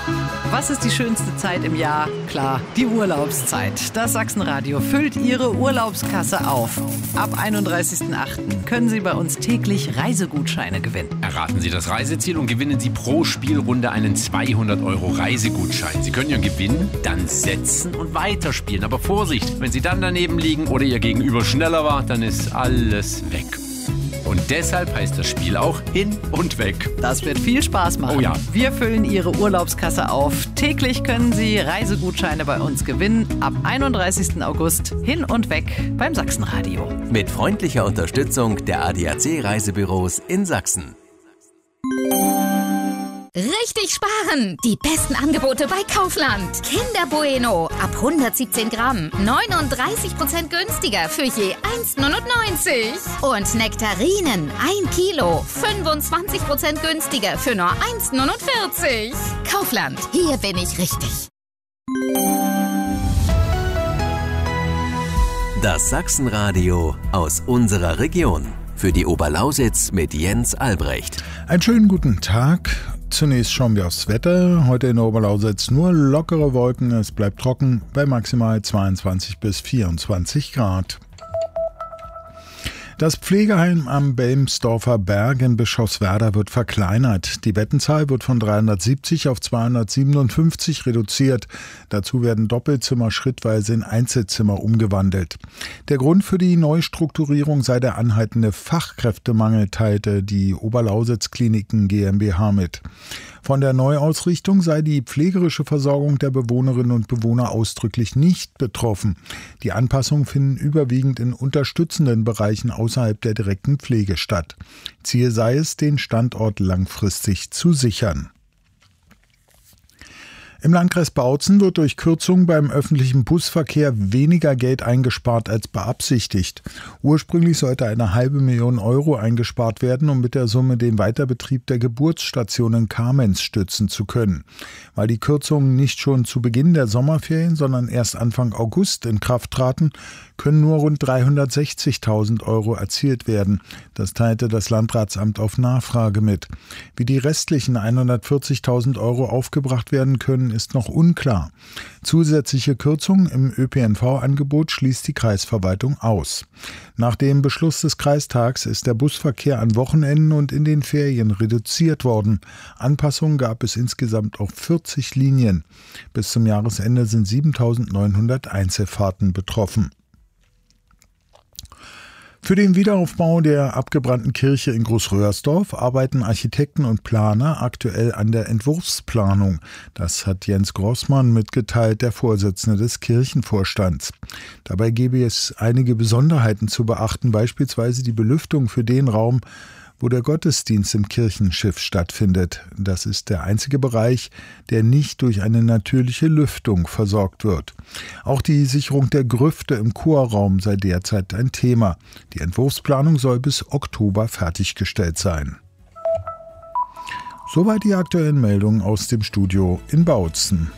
Was ist die schönste Zeit im Jahr? Klar, die Urlaubszeit. Das Sachsenradio füllt Ihre Urlaubskasse auf. Ab 31.08. können Sie bei uns täglich Reisegutscheine gewinnen. Erraten Sie das Reiseziel und gewinnen Sie pro Spielrunde einen 200 € Reisegutschein. Sie können Ihren Gewinn dann setzen und weiterspielen. Aber Vorsicht, wenn Sie dann daneben liegen oder Ihr Gegenüber schneller war, dann ist alles weg. Und deshalb heißt das Spiel auch Hin und Weg. Das wird viel Spaß machen. Oh ja. Wir füllen Ihre Urlaubskasse auf. Täglich können Sie Reisegutscheine bei uns gewinnen. Ab 31. August Hin und Weg beim Sachsenradio. Mit freundlicher Unterstützung der ADAC Reisebüros in Sachsen. Richtig sparen! Die besten Angebote bei Kaufland. Kinder Bueno ab 117 Gramm. 39% günstiger für je 1,99. Und Nektarinen 1 Kilo. 25% günstiger für nur 1,49. Kaufland, hier bin ich richtig. Das Sachsenradio aus unserer Region. Für die Oberlausitz mit Jens Albrecht. Einen schönen guten Tag. Zunächst schauen wir aufs Wetter. Heute in der Oberlausitz nur lockere Wolken. Es bleibt trocken bei maximal 22 bis 24 Grad. Das Pflegeheim am Belmsdorfer Berg in Bischofswerda wird verkleinert. Die Bettenzahl wird von 370 auf 257 reduziert. Dazu werden Doppelzimmer schrittweise in Einzelzimmer umgewandelt. Der Grund für die Neustrukturierung sei der anhaltende Fachkräftemangel, teilte die Oberlausitz Kliniken GmbH mit. Von der Neuausrichtung sei die pflegerische Versorgung der Bewohnerinnen und Bewohner ausdrücklich nicht betroffen. Die Anpassungen finden überwiegend in unterstützenden Bereichen außerhalb der direkten Pflege statt. Ziel sei es, den Standort langfristig zu sichern. Im Landkreis Bautzen wird durch Kürzungen beim öffentlichen Busverkehr weniger Geld eingespart als beabsichtigt. Ursprünglich sollte 500.000 € eingespart werden, um mit der Summe den Weiterbetrieb der Geburtsstation in Kamenz stützen zu können. Weil die Kürzungen nicht schon zu Beginn der Sommerferien, sondern erst Anfang August in Kraft traten, können nur rund 360.000 € erzielt werden. Das teilte das Landratsamt auf Nachfrage mit. Wie die restlichen 140.000 € aufgebracht werden können, ist noch unklar. Zusätzliche Kürzungen im ÖPNV-Angebot schließt die Kreisverwaltung aus. Nach dem Beschluss des Kreistags ist der Busverkehr an Wochenenden und in den Ferien reduziert worden. Anpassungen gab es insgesamt auf 40 Linien. Bis zum Jahresende sind 7.900 Einzelfahrten betroffen. Für den Wiederaufbau der abgebrannten Kirche in Großröhrsdorf arbeiten Architekten und Planer aktuell an der Entwurfsplanung. Das hat Jens Grossmann mitgeteilt, der Vorsitzende des Kirchenvorstands. Dabei gebe es einige Besonderheiten zu beachten, beispielsweise die Belüftung für den Raum, wo der Gottesdienst im Kirchenschiff stattfindet. Das ist der einzige Bereich, der nicht durch eine natürliche Lüftung versorgt wird. Auch die Sicherung der Grüfte im Chorraum sei derzeit ein Thema. Die Entwurfsplanung soll bis Oktober fertiggestellt sein. Soweit die aktuellen Meldungen aus dem Studio in Bautzen.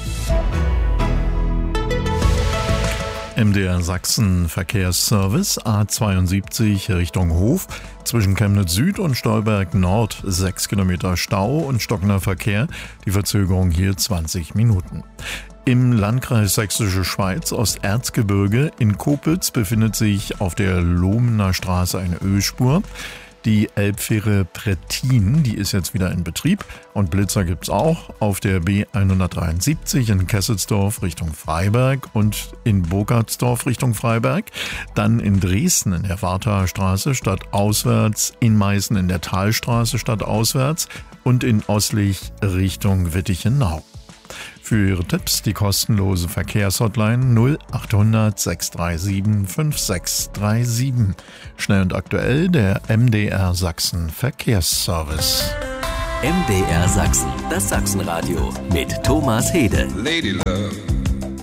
MDR Sachsen Verkehrsservice A72 Richtung Hof zwischen Chemnitz Süd und Stolberg Nord 6 Kilometer Stau und stockender Verkehr. Die Verzögerung hier 20 Minuten. Im Landkreis Sächsische Schweiz Osterzgebirge in Kopitz befindet sich auf der Lohmener Straße eine Ölspur. Die Elbfähre Prettin, die ist jetzt wieder in Betrieb und Blitzer gibt's auch auf der B173 in Kesselsdorf Richtung Freiberg und in Burgartsdorf Richtung Freiberg. Dann in Dresden in der Warthaer Straße stadtauswärts, in Meißen in der Talstraße stadtauswärts und in Oslich Richtung Wittichenau. Für Ihre Tipps die kostenlose Verkehrshotline 0800 637 5637. Schnell und aktuell der MDR Sachsen Verkehrsservice. MDR Sachsen, das Sachsenradio mit Thomas Hede. Lady Love.